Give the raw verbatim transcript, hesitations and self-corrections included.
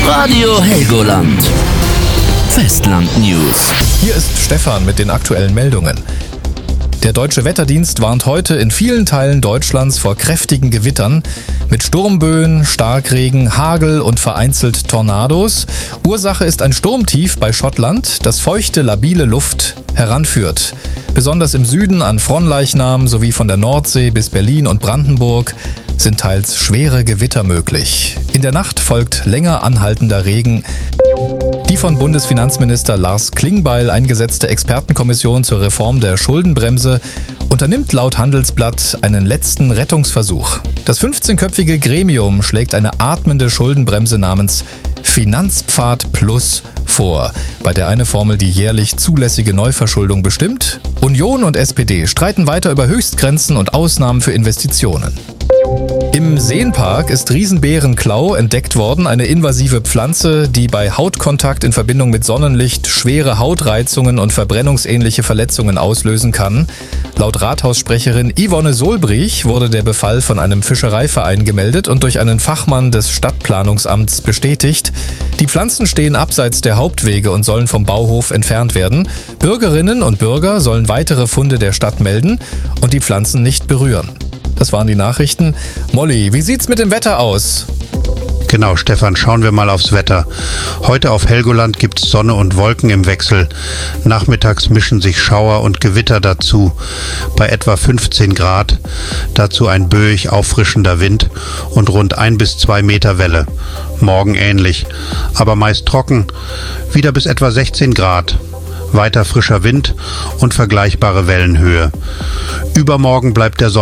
Radio Helgoland. Festland News. Hier ist Stefan mit den aktuellen Meldungen. Der Deutsche Wetterdienst warnt heute in vielen Teilen Deutschlands vor kräftigen Gewittern mit Sturmböen, Starkregen, Hagel und vereinzelt Tornados. Ursache ist ein Sturmtief bei Schottland, das feuchte, labile Luft heranführt. Besonders im Süden an Fronleichnam sowie von der Nordsee bis Berlin und Brandenburg sind teils schwere Gewitter möglich. In der Nacht folgt länger anhaltender Regen. Die von Bundesfinanzminister Lars Klingbeil eingesetzte Expertenkommission zur Reform der Schuldenbremse unternimmt laut Handelsblatt einen letzten Rettungsversuch. Das fünfzehnköpfige Gremium schlägt eine atmende Schuldenbremse namens Finanzpfad Plus vor, bei der eine Formel die jährlich zulässige Neuverschuldung bestimmt. Union und S P D streiten weiter über Höchstgrenzen und Ausnahmen für Investitionen. Im Seenpark ist Riesenbärenklau entdeckt worden, eine invasive Pflanze, die bei Hautkontakt in Verbindung mit Sonnenlicht schwere Hautreizungen und verbrennungsähnliche Verletzungen auslösen kann. Laut Rathaussprecherin Yvonne Solbrich wurde der Befall von einem Fischereiverein gemeldet und durch einen Fachmann des Stadtplanungsamts bestätigt. Die Pflanzen stehen abseits der Hauptwege und sollen vom Bauhof entfernt werden. Bürgerinnen und Bürger sollen weitere Funde der Stadt melden und die Pflanzen nicht berühren. Das waren die Nachrichten. Molly, wie sieht's mit dem Wetter aus? Genau, Stefan, schauen wir mal aufs Wetter. Heute auf Helgoland gibt's Sonne und Wolken im Wechsel. Nachmittags mischen sich Schauer und Gewitter dazu. Bei etwa fünfzehn Grad. Dazu ein böig auffrischender Wind und rund ein bis zwei Meter Welle. Morgen ähnlich, aber meist trocken. Wieder bis etwa sechzehn Grad. Weiter frischer Wind und vergleichbare Wellenhöhe. Übermorgen bleibt der Sonne